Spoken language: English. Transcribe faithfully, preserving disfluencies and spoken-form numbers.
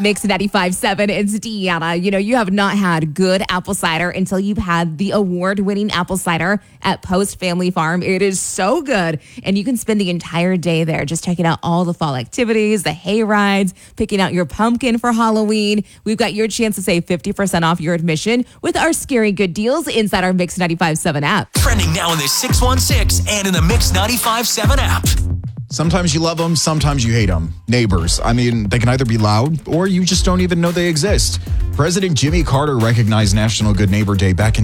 Mix ninety-five point seven. It's Deanna. You know, you have not had good apple cider until you've had the award-winning apple cider at Post Family Farm. It is so good. And you can spend the entire day there just checking out all the fall activities, the hay rides, picking out your pumpkin for Halloween. We've got your chance to save fifty percent off your admission with our scary good deals inside our Mix ninety-five point seven app. Trending now in the six one six and in the Mix ninety-five point seven app. Sometimes you love them, sometimes you hate them. Neighbors. I mean, they can either be loud or you just don't even know they exist. President Jimmy Carter recognized National Good Neighbor Day back in